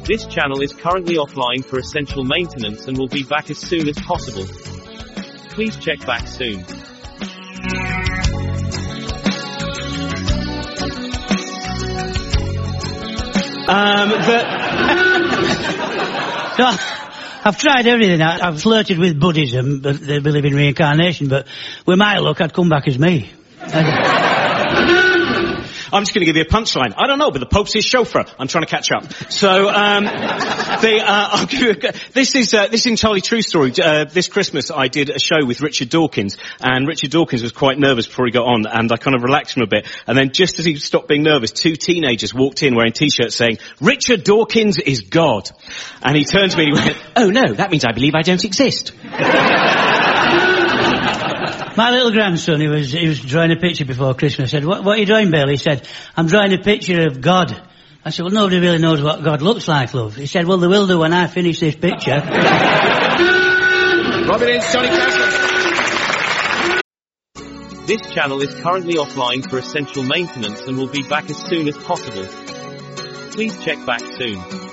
This channel is currently offline for essential maintenance and will be back as soon as possible. Please check back soon. I've tried everything. I've flirted with Buddhism, but they believe in reincarnation, but with my luck, I'd come back as me. I'm just going to give you a punchline. I don't know, but the Pope's his chauffeur. I'm trying to catch up. So, I'll give you this is entirely true story. This Christmas I did a show with Richard Dawkins, and Richard Dawkins was quite nervous before he got on, and I kind of relaxed him a bit. And then just as he stopped being nervous, two teenagers walked in wearing t-shirts saying, "Richard Dawkins is God." And he turned to me and he went, "Oh no, that means I believe I don't exist." My little grandson, he was drawing a picture before Christmas. I said, what are you drawing, Bill? He said, "I'm drawing a picture of God." I said, "Well, nobody really knows what God looks like, love." He said, "Well, they will do when I finish this picture." Robin Ince, Johnny Castle. This channel is currently offline for essential maintenance and will be back as soon as possible. Please check back soon.